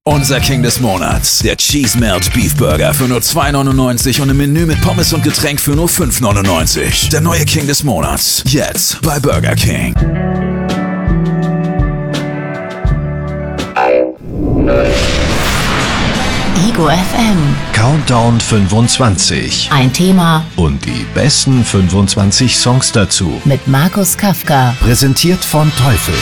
Unser King des Monats, der Cheese Melt Beef Burger für nur $2,99 und im Menü mit Pommes und Getränk für nur $5,99. Der neue King des Monats, jetzt bei Burger King. Ego FM. Countdown 25. Ein Thema Und die besten 25 Songs dazu. mit Markus Kafka. Präsentiert von Teufel.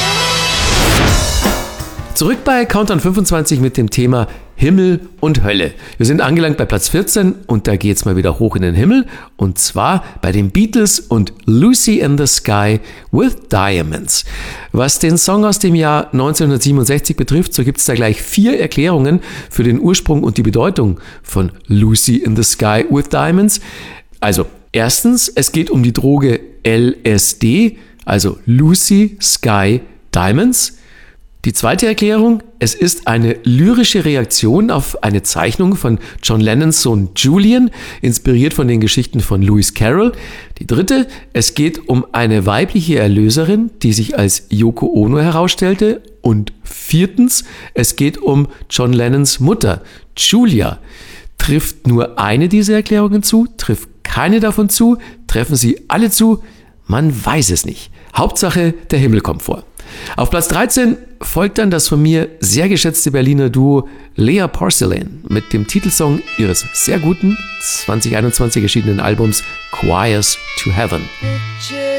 Zurück bei Countdown 25 mit dem Thema Himmel und Hölle. Wir sind angelangt bei Platz 14 und da geht's mal wieder hoch in den Himmel. Und zwar bei den Beatles und Lucy in the Sky with Diamonds. Was den Song aus dem Jahr 1967 betrifft, so gibt's da gleich 4 Erklärungen für den Ursprung und die Bedeutung von Lucy in the Sky with Diamonds. Also erstens, es geht um die Droge LSD, also Lucy Sky Diamonds. Die zweite Erklärung, es ist eine lyrische Reaktion auf eine Zeichnung von John Lennons Sohn Julian, inspiriert von den Geschichten von Lewis Carroll. Die dritte, es geht um eine weibliche Erlöserin, die sich als Yoko Ono herausstellte. Und viertens, es geht um John Lennons Mutter, Julia. Trifft nur eine dieser Erklärungen zu? Trifft keine davon zu? Treffen sie alle zu? Man weiß es nicht. Hauptsache, der Himmel kommt vor. Auf Platz 13 folgt dann das von mir sehr geschätzte Berliner Duo Lea Porcelain mit dem Titelsong ihres sehr guten 2021 erschienenen Albums Choirs to Heaven.